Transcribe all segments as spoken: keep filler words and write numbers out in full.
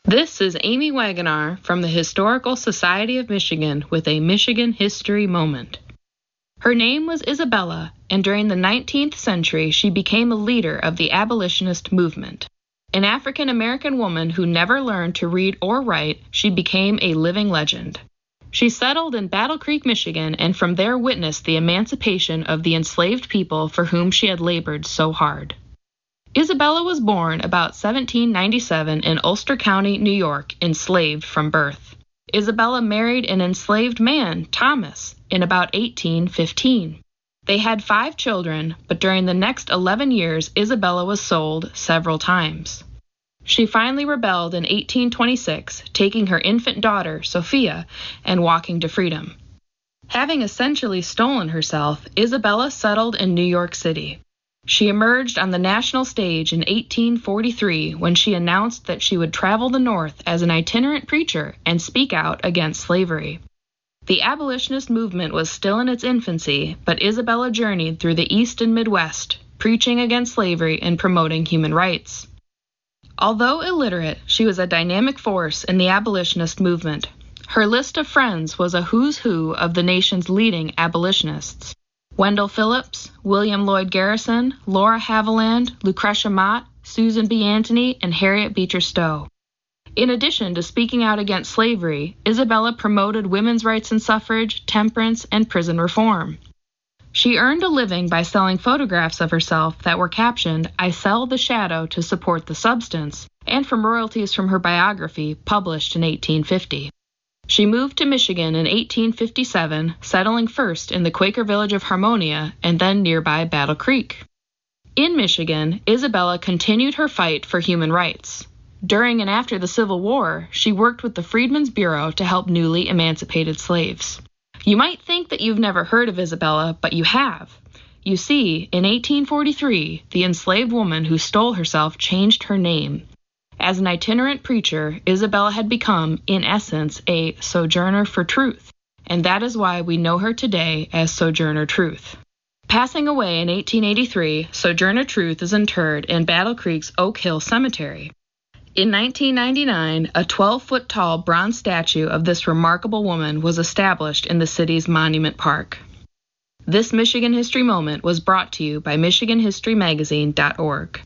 This is Amy Wagonar from the Historical Society of Michigan with a Michigan History Moment. Her name was Isabella, and during the nineteenth century she became a leader of the abolitionist movement. An African-American woman who never learned to read or write, she became a living legend. She settled in Battle Creek, Michigan, and from there witnessed the emancipation of the enslaved people for whom she had labored so hard. Isabella was born about seventeen ninety-seven in Ulster County, New York, enslaved from birth. Isabella married an enslaved man, Thomas, in about eighteen fifteen. They had five children, but during the next eleven years, Isabella was sold several times. She finally rebelled in eighteen twenty-six, taking her infant daughter, Sophia, and walking to freedom. Having essentially stolen herself, Isabella settled in New York City. She emerged on the national stage in eighteen forty-three when she announced that she would travel the North as an itinerant preacher and speak out against slavery. The abolitionist movement was still in its infancy, but Isabella journeyed through the East and Midwest, preaching against slavery and promoting human rights. Although illiterate, she was a dynamic force in the abolitionist movement. Her list of friends was a who's who of the nation's leading abolitionists. Wendell Phillips, William Lloyd Garrison, Laura Haviland, Lucretia Mott, Susan B. Anthony, and Harriet Beecher Stowe. In addition to speaking out against slavery, Isabella promoted women's rights and suffrage, temperance, and prison reform. She earned a living by selling photographs of herself that were captioned, "I sell the shadow to support the substance," and from royalties from her biography published in eighteen fifty. She moved to Michigan in eighteen fifty-seven, settling first in the Quaker village of Harmonia and then nearby Battle Creek. In Michigan, Isabella continued her fight for human rights. During and after the Civil War, she worked with the Freedmen's Bureau to help newly emancipated slaves. You might think that you've never heard of Isabella, but you have. You see, in eighteen forty-three, the enslaved woman who stole herself changed her name. As an itinerant preacher, Isabella had become, in essence, a sojourner for truth, and that is why we know her today as Sojourner Truth. Passing away in eighteen eighty-three, Sojourner Truth is interred in Battle Creek's Oak Hill Cemetery. In nineteen ninety-nine, a twelve-foot-tall bronze statue of this remarkable woman was established in the city's Monument Park. This Michigan History Moment was brought to you by Michigan History Magazine dot org.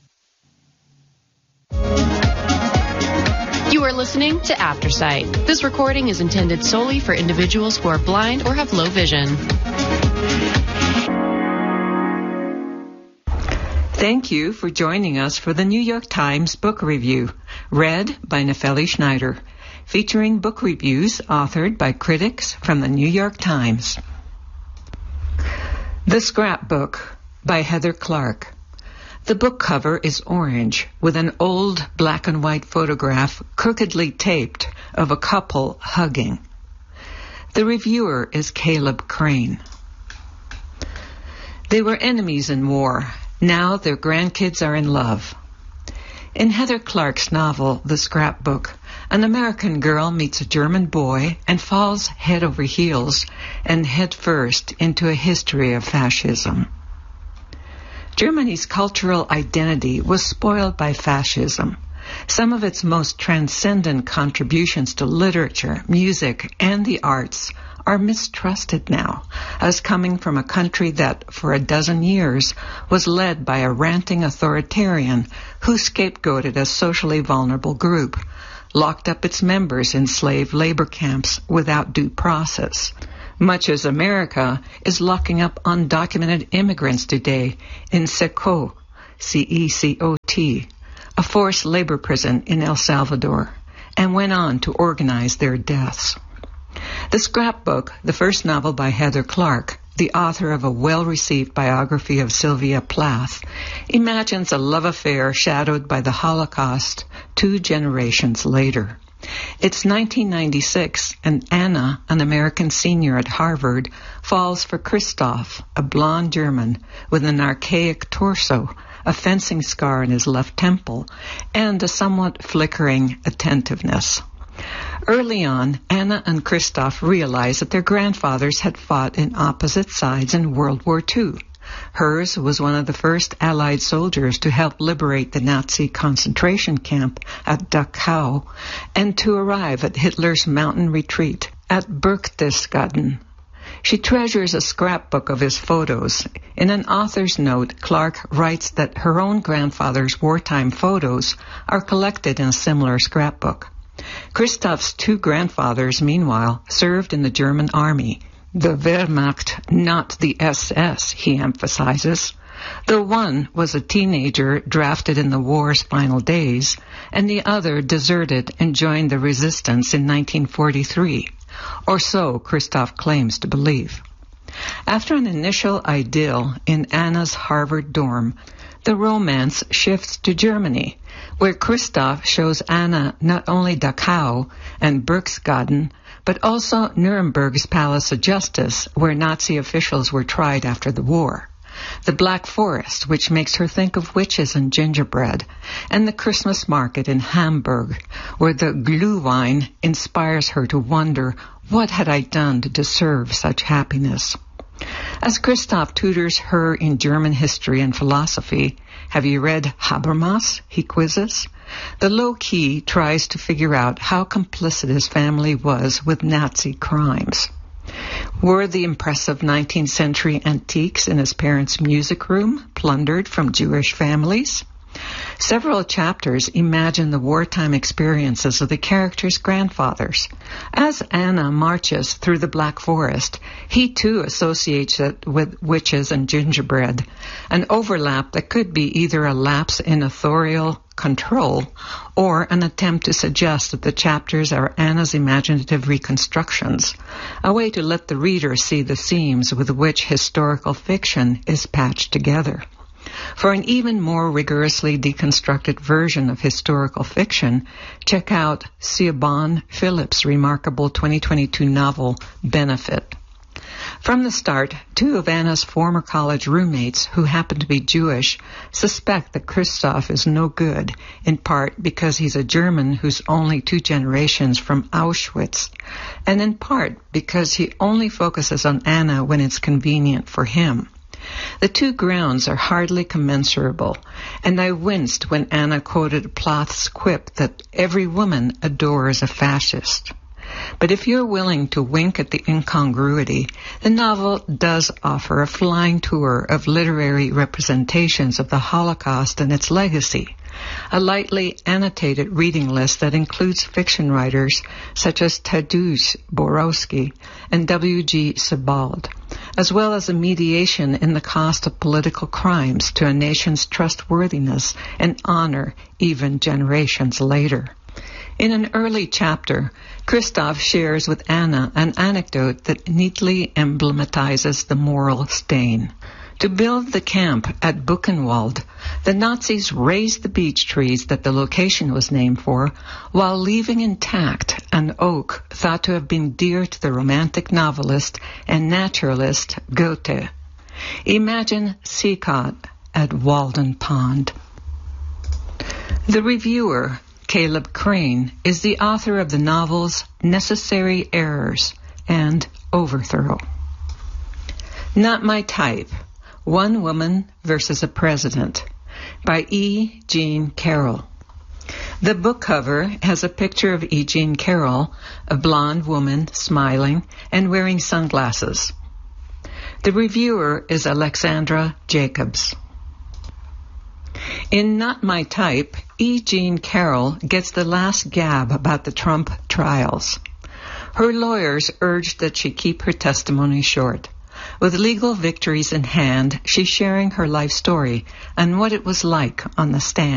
You are listening to Aftersight. This recording is intended solely for individuals who are blind or have low vision. Thank you for joining us for the New York Times Book Review, read by Nefeli Schneider, featuring book reviews authored by critics from the New York Times. The Scrapbook by Heather Clark. The book cover is orange, with an old black and white photograph crookedly taped of a couple hugging. The reviewer is Caleb Crane. They were enemies in war. Now their grandkids are in love. In Heather Clark's novel, The Scrapbook, an American girl meets a German boy and falls head over heels and head first into a history of fascism. Germany's cultural identity was spoiled by fascism. Some of its most transcendent contributions to literature, music, and the arts are mistrusted now, as coming from a country that, for a dozen years, was led by a ranting authoritarian who scapegoated a socially vulnerable group, locked up its members in slave labor camps without due process, much as America is locking up undocumented immigrants today in Secot, C E C O T, a forced labor prison in El Salvador, and went on to organize their deaths. The Scrapbook, the first novel by Heather Clark, the author of a well-received biography of Sylvia Plath, imagines a love affair shadowed by the Holocaust two generations later. It's nineteen ninety-six, and Anna, an American senior at Harvard, falls for Christoph, a blonde German with an archaic torso, a fencing scar in his left temple, and a somewhat flickering attentiveness. Early on, Anna and Christoph realize that their grandfathers had fought in opposite sides in World War Two. Hers was one of the first Allied soldiers to help liberate the Nazi concentration camp at Dachau and to arrive at Hitler's mountain retreat at Berchtesgaden. She treasures a scrapbook of his photos. In an author's note, Clark writes that her own grandfather's wartime photos are collected in a similar scrapbook. Christoph's two grandfathers, meanwhile, served in the German army. The Wehrmacht, not the S S, he emphasizes. The one was a teenager drafted in the war's final days, and the other deserted and joined the resistance in nineteen forty-three. Or so Christoph claims to believe. After an initial idyll in Anna's Harvard dorm, the romance shifts to Germany, where Christoph shows Anna not only Dachau and Berchtesgaden, but also Nuremberg's Palace of Justice, where Nazi officials were tried after the war, the Black Forest, which makes her think of witches and gingerbread, and the Christmas market in Hamburg, where the Glühwein inspires her to wonder, what had I done to deserve such happiness? As Christoph tutors her in German history and philosophy, have you read Habermas? He quizzes. The low-key tries to figure out how complicit his family was with Nazi crimes. Were the impressive nineteenth century antiques in his parents' music room plundered from Jewish families? Several chapters imagine the wartime experiences of the characters' grandfathers. As Anna marches through the Black Forest, he too associates it with witches and gingerbread, an overlap that could be either a lapse in authorial control or an attempt to suggest that the chapters are Anna's imaginative reconstructions, a way to let the reader see the seams with which historical fiction is patched together. For an even more rigorously deconstructed version of historical fiction, check out Siobhan Phillips' remarkable twenty twenty-two novel, Benefit. From the start, two of Anna's former college roommates, who happen to be Jewish, suspect that Christoph is no good, in part because he's a German who's only two generations from Auschwitz, and in part because he only focuses on Anna when it's convenient for him. The two grounds are hardly commensurable, and I winced when Anna quoted Plath's quip that every woman adores a fascist. But if you're willing to wink at the incongruity, the novel does offer a flying tour of literary representations of the Holocaust and its legacy, a lightly annotated reading list that includes fiction writers such as Tadeusz Borowski and W G Sebald, as well as a mediation in the cost of political crimes to a nation's trustworthiness and honor even generations later. In an early chapter, Christoph shares with Anna an anecdote that neatly emblematizes the moral stain. To build the camp at Buchenwald, the Nazis razed the beech trees that the location was named for, while leaving intact an oak thought to have been dear to the romantic novelist and naturalist Goethe. Imagine Sicot at Walden Pond. The reviewer, Caleb Crane, is the author of the novels Necessary Errors and Overthrow. Not My Type, One Woman versus a President, by E. Jean Carroll. The book cover has a picture of E. Jean Carroll, a blonde woman smiling and wearing sunglasses. The reviewer is Alexandra Jacobs. In Not My Type, E. Jean Carroll gets the last gab about the Trump trials. Her lawyers urged that she keep her testimony short. With legal victories in hand, she's sharing her life story and what it was like on the stand.